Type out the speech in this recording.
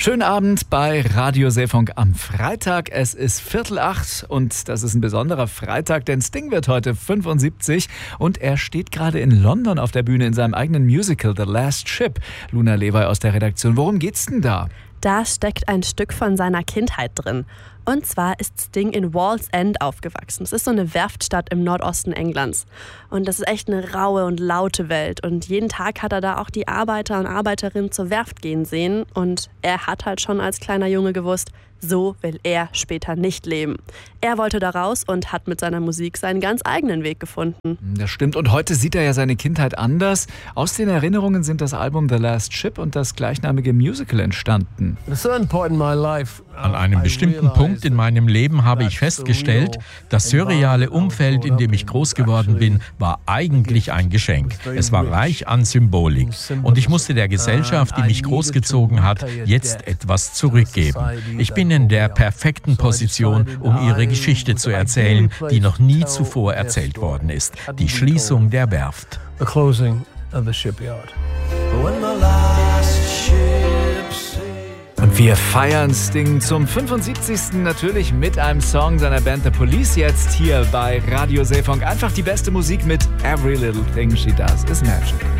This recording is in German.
Schönen Abend bei Radio Seefunk am Freitag. Es ist 7:45 und das ist ein besonderer Freitag, denn Sting wird heute 75 und er steht gerade in London auf der Bühne in seinem eigenen Musical The Last Ship. Luna Lewy aus der Redaktion. Worum geht's denn da? Da steckt ein Stück von seiner Kindheit drin. Und zwar ist Sting in Wallsend aufgewachsen. Es ist so eine Werftstadt im Nordosten Englands. Und das ist echt eine raue und laute Welt. Und jeden Tag hat er da auch die Arbeiter und Arbeiterinnen zur Werft gehen sehen. Und er hat halt schon als kleiner Junge gewusst, so will er später nicht leben. Er wollte da raus und hat mit seiner Musik seinen ganz eigenen Weg gefunden. Das stimmt. Und heute sieht er ja seine Kindheit anders. Aus den Erinnerungen sind das Album The Last Ship und das gleichnamige Musical entstanden. An einem bestimmten Punkt in meinem Leben habe ich festgestellt, das surreale Umfeld, in dem ich groß geworden bin, war eigentlich ein Geschenk. Es war reich an Symbolik. Und ich musste der Gesellschaft, die mich großgezogen hat, jetzt etwas zurückgeben. Ich bin in der perfekten Position, um ihre Geschichte zu erzählen, die noch nie zuvor erzählt worden ist. Die Schließung der Werft. Und wir feiern Sting zum 75. natürlich mit einem Song seiner Band The Police jetzt hier bei Radio Seefunk. Einfach die beste Musik mit Every Little Thing She Does is Magic.